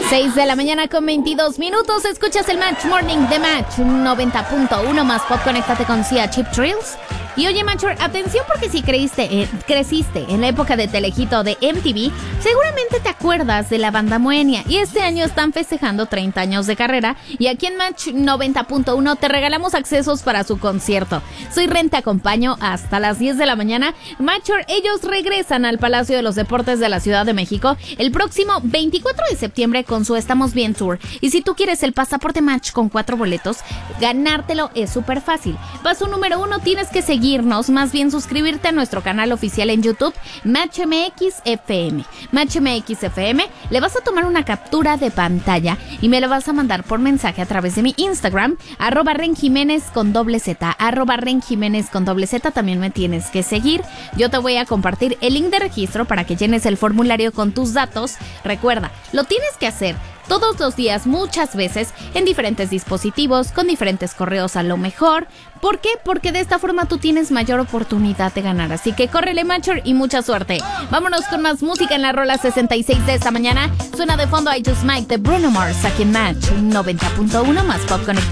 6 de la mañana con 22 minutos. Escuchas el Match Morning de Match 90.1 más pop. Conéctate con Sia Chip Thrills. Y oye, Matcher, atención, porque si creciste en la época de Telehit de MTV, seguramente te acuerdas de la banda Moenia. Y este año están festejando 30 años de carrera. Y aquí en Match 90.1 te regalamos accesos para su concierto. Soy Ren, te acompaño hasta las 10 de la mañana. Matcher, ellos regresan al Palacio de los Deportes de la Ciudad de México el próximo 24 de septiembre con su Estamos Bien Tour. Y si tú quieres el pasaporte Match con 4 boletos, ganártelo es súper fácil. Paso número 1, tienes que seguirnos, más bien suscribirte a nuestro canal oficial en YouTube, Match MX FM. Match MX FM, le vas a tomar una captura de pantalla y me lo vas a mandar por mensaje a través de mi Instagram, @renjimenez con doble Z, @renjimenez con doble Z. También me tienes que seguir. Yo te voy a compartir el link de registro para que llenes el formulario con tus datos. Recuerda, lo tienes que hacer todos los días, muchas veces, en diferentes dispositivos, con diferentes correos a lo mejor. ¿Por qué? Porque de esta forma tú tienes mayor oportunidad de ganar. Así que córrele, Matcher, y mucha suerte. Vámonos con más música en la rola 66 de esta mañana. Suena de fondo I Just Might de Bruno Mars aquí en Match 90.1 más pop conectado.